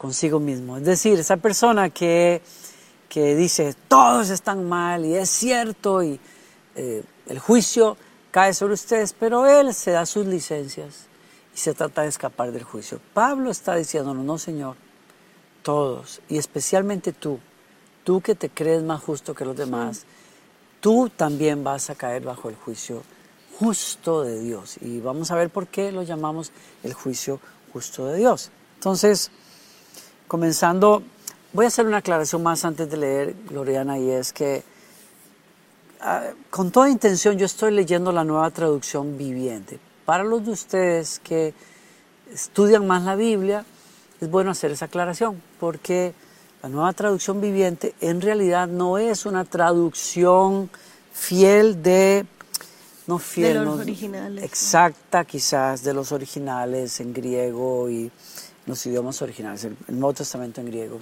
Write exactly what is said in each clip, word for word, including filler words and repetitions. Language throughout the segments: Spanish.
consigo mismo. Es decir, esa persona que, que dice todos están mal y es cierto y eh, el juicio cae sobre ustedes, pero él se da sus licencias y se trata de escapar del juicio. Pablo está diciéndonos, no señor, todos, y especialmente tú, tú que te crees más justo que los demás, sí. Tú también vas a caer bajo el juicio justo de Dios. Y vamos a ver por qué lo llamamos el juicio justo de Dios. Entonces, comenzando, voy a hacer una aclaración más antes de leer, Gloriana, y es que uh, con toda intención yo estoy leyendo la Nueva Traducción Viviente. Para los de ustedes que estudian más la Biblia, es bueno hacer esa aclaración, porque la Nueva Traducción Viviente en realidad no es una traducción fiel de... No fiel, de los no, originales. Exacta, quizás, de los originales en griego y los idiomas originales, el, el Nuevo Testamento en griego.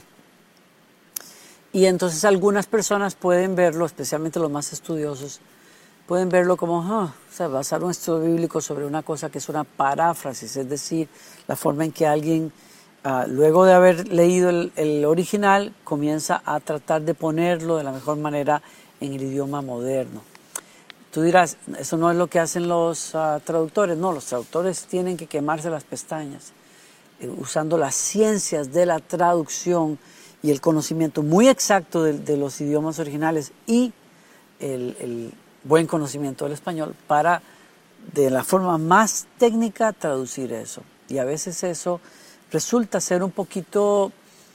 Y entonces algunas personas pueden verlo, especialmente los más estudiosos, pueden verlo como, oh, o sea, basar un estudio bíblico sobre una cosa que es una paráfrasis, es decir, la forma en que alguien, uh, luego de haber leído el, el original, comienza a tratar de ponerlo de la mejor manera en el idioma moderno. Tú dirás, eso no es lo que hacen los uh, traductores. No, los traductores tienen que quemarse las pestañas, eh, usando las ciencias de la traducción y el conocimiento muy exacto de, de los idiomas originales y el, el buen conocimiento del español para, de la forma más técnica, traducir eso. Y a veces eso resulta ser un poquito,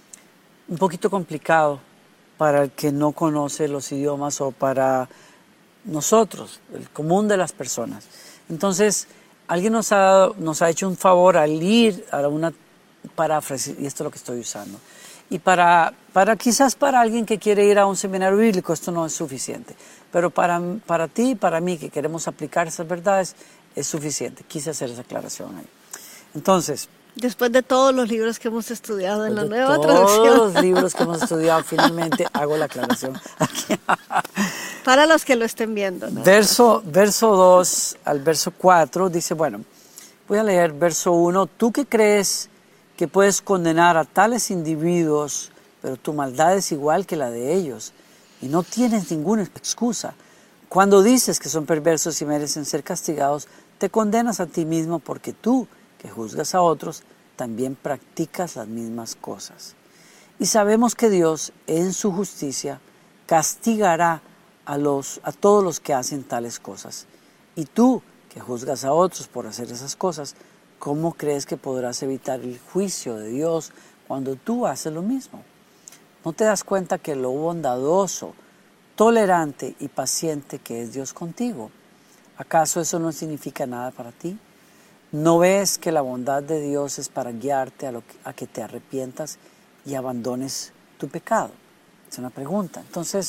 un poquito complicado para el que no conoce los idiomas o para nosotros, el común de las personas. Entonces, alguien nos ha, nos ha hecho un favor al ir a una paráfrasis, y esto es lo que estoy usando. Y para, para quizás para alguien que quiere ir a un seminario bíblico, esto no es suficiente. Pero para, para ti y para mí, que queremos aplicar esas verdades, es suficiente. Quise hacer esa aclaración ahí. Entonces... Después de todos los libros que hemos estudiado en la nueva todos traducción. Todos los libros que hemos estudiado, finalmente hago la aclaración aquí. Para los que lo estén viendo. ¿No? Verso, verso dos al verso cuatro dice, bueno, voy a leer verso uno. Tú que crees que puedes condenar a tales individuos, pero tu maldad es igual que la de ellos y no tienes ninguna excusa. Cuando dices que son perversos y merecen ser castigados, te condenas a ti mismo porque tú, que juzgas a otros, también practicas las mismas cosas. Y sabemos que Dios, en su justicia, castigará a, los, a todos los que hacen tales cosas. Y tú, que juzgas a otros por hacer esas cosas, ¿cómo crees que podrás evitar el juicio de Dios cuando tú haces lo mismo? ¿No te das cuenta que lo bondadoso, tolerante y paciente que es Dios contigo? ¿Acaso eso no significa nada para ti? ¿No ves que la bondad de Dios es para guiarte a, lo que, a que te arrepientas y abandones tu pecado? Es una pregunta. Entonces,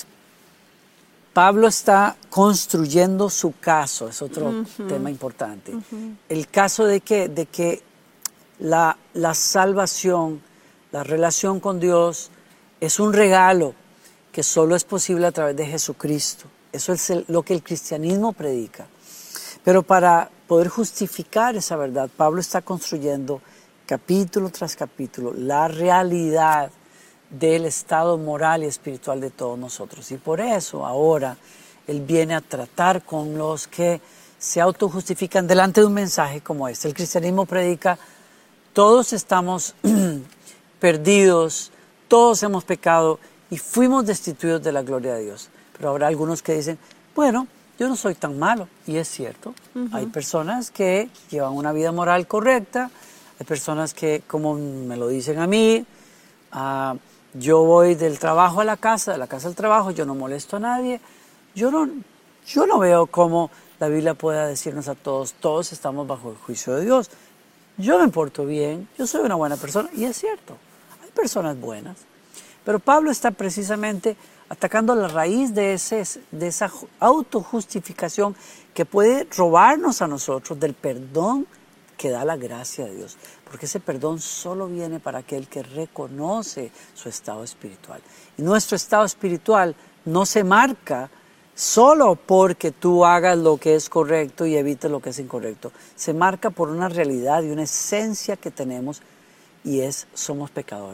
Pablo está construyendo su caso, es otro uh-huh. tema importante. Uh-huh. El caso de que, de que la, la salvación, la relación con Dios es un regalo que solo es posible a través de Jesucristo. Eso es el, lo que el cristianismo predica. Pero para poder justificar esa verdad, Pablo está construyendo capítulo tras capítulo la realidad del estado moral y espiritual de todos nosotros. Y por eso ahora él viene a tratar con los que se autojustifican delante de un mensaje como este. El cristianismo predica, todos estamos perdidos, todos hemos pecado y fuimos destituidos de la gloria de Dios. Pero habrá algunos que dicen, bueno, yo no soy tan malo, y es cierto. Uh-huh. Hay personas que llevan una vida moral correcta, hay personas que, como me lo dicen a mí, uh, yo voy del trabajo a la casa, de la casa al trabajo, yo no molesto a nadie. Yo no, yo no veo cómo la Biblia pueda decirnos a todos, todos estamos bajo el juicio de Dios. Yo me porto bien, yo soy una buena persona, y es cierto, hay personas buenas. Pero Pablo está precisamente atacando la raíz de, ese, de esa autojustificación que puede robarnos a nosotros del perdón que da la gracia de Dios. Porque ese perdón solo viene para aquel que reconoce su estado espiritual. Y nuestro estado espiritual no se marca solo porque tú hagas lo que es correcto y evites lo que es incorrecto. Se marca por una realidad y una esencia que tenemos, y es, somos pecadores.